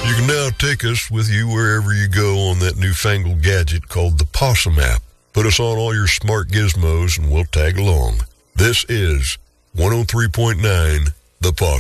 You can now take us with you wherever you go on that newfangled gadget called the Possum app. Put us on all your smart gizmos and we'll tag along. This is 103.9 The Possum.